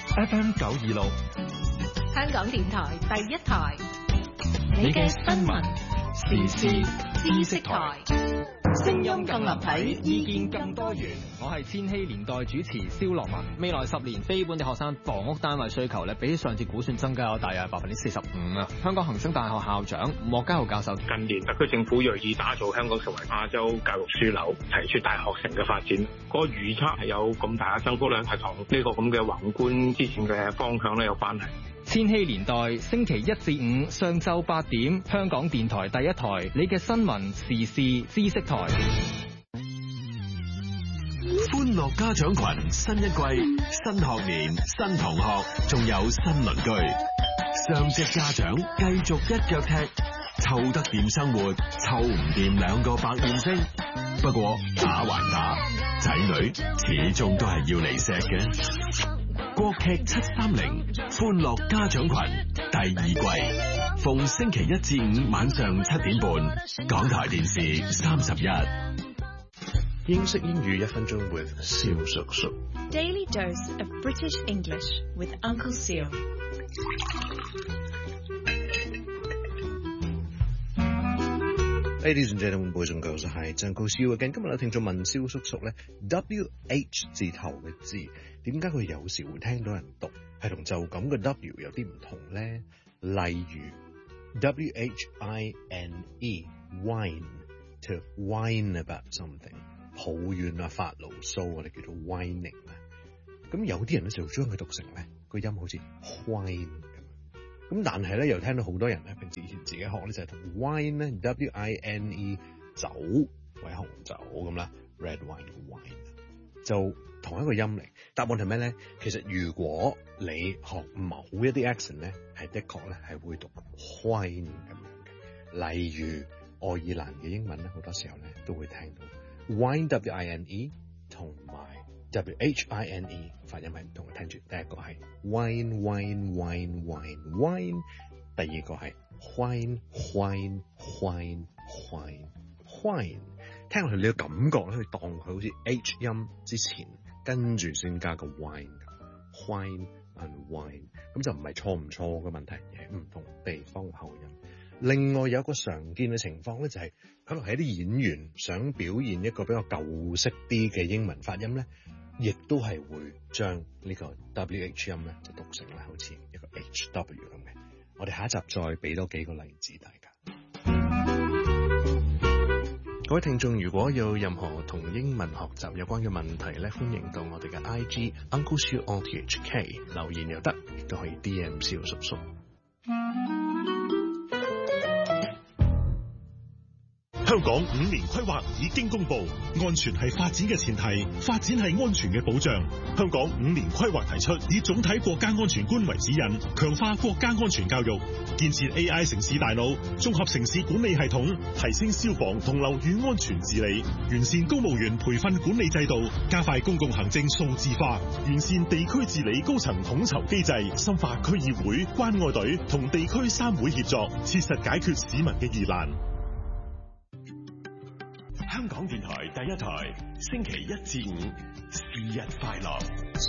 FM 926， 香港電台第一台，你嘅新聞時事知識台，聲音更立體，意見更多元。 我係千禧年代主持蕭樂文。未來10年非本地學生房屋單位需求咧，比起上次估算增加有大約45%啊！香港恒生大學校長莫家豪教授， 近年特區政府銳意打造香港成為亞洲教育樞紐，提出大學城嘅發展，嗰個預測係有咁大嘅增幅咧，係同呢個咁嘅宏觀之前嘅方向咧有關係。 千禧年代星期1至5上晝8點，香港電台第一台，你嘅新聞時事知識台。 歡樂家長群新一季，新學年新同學，仲有新鄰居，雙職家長繼續一腳踢，湊得掂生活，湊唔掂兩個百厭星。不過打還打，仔女始終都係要嚟錫嘅。國劇730歡樂家長群第2季，逢星期1至5晚上7點半，港台電視31。 英式英語1分鐘 with 蕭叔叔。 Daily dose of British English with Uncle Seal。 Ladies and gentlemen, boys and girls， 係Uncle Seal again。今日有聽眾問蕭叔叔咧 ，WH 字頭嘅字，點解佢有時會聽到人讀係同就咁嘅 W 有啲唔同咧？例如 WHINE whine to whine about something， 抱怨啊發牢騷，我哋叫做 whining 啊。咁有啲人咧就將佢讀成咧個音好似 whine 咁，咁但係咧又聽到好多人咧平時以前自己學咧就係同 wine 咧 WINE 酒或者紅酒咁啦 red wine 嘅 wine 就同一個音嚟。答案係咩咧？其實如果你學某一啲 accent 咧，係的確咧係會讀 whine 咁樣嘅。例如愛爾蘭嘅英文咧，好多時候咧都會聽到 wine WINE 同埋 WHINE 發音係唔同嘅。聽住第一個係 wine wine wine wine wine， 第二個係 whine whine whine whine whine。聽落去你嘅感覺咧，可以當佢好似 H 音之前跟住先加個 whine whine and whine， 咁就唔係錯唔錯嘅問題，而係唔同地方嘅口音。另外有一個常見嘅情況咧，就係可能係一啲演員想表現一個比較舊式啲嘅英文發音咧，亦都係會將呢個 WH 音咧就讀成咧好似一個 HW 咁嘅。我哋下一集再俾多幾個例子大家。各位聽眾，如果有任何同英文學習有關嘅問題咧，歡迎到我哋嘅 IG Uncle Seal RTHK 留言又得，亦都可以 DM 蕭叔叔。 香港5年規劃已經公布，安全係發展嘅前提，發展係安全嘅保障。香港5年規劃提出以總體國家安全觀為指引，強化國家安全教育，建設 AI 城市大腦，綜合城市管理系統，提升消防同樓宇安全治理，完善公務員培訓管理制度，加快公共行政數字化，完善地區治理高層統籌機制，深化區議會、關愛隊同地區3會協作，切實解決市民嘅疑難。 香港電台第一台，星期1至5，是日快樂。